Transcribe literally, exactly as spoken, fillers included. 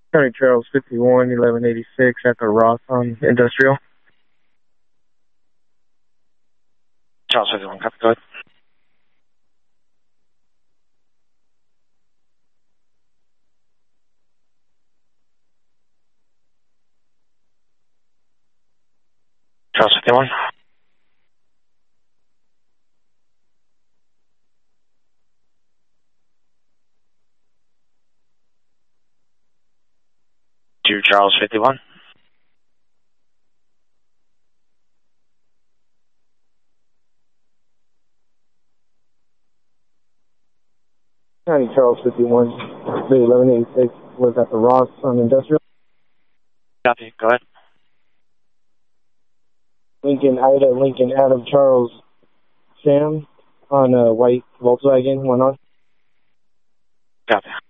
County Charles fifty-one, eleven eighty-six at the Ross on Industrial. Charles fifty-one, copy, go ahead. Charles fifty-one. To Charles fifty-one. County Charles fifty-one, eleven eighty-six was at the Ross on Industrial. Copy, go ahead. Lincoln Ida, Lincoln Adam Charles Sam on a white Volkswagen, one on. Copy.